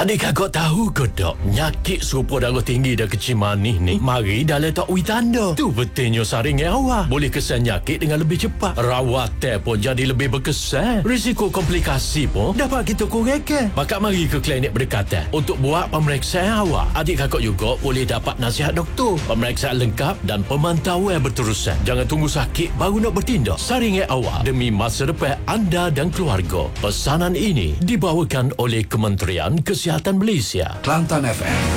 Adik kakak tahu ke tak, nyakit serupa darah tinggi dan kecil manis ni mari dah letak tanda. Tu betulnya saringan awal boleh kesan nyakit dengan lebih cepat. Rawatan pun jadi lebih berkesan. Risiko komplikasi pun dapat kita kurangkan. Maka mari ke klinik berdekatan untuk buat pemeriksaan awal. Adik kakak juga boleh dapat nasihat doktor, pemeriksaan lengkap dan pemantauan berterusan. Jangan tunggu sakit baru nak bertindak. Saringan awal demi masa depan anda dan keluarga. Pesanan ini dibawakan oleh Kementerian Kesihatan Malaysia. Kelantan FM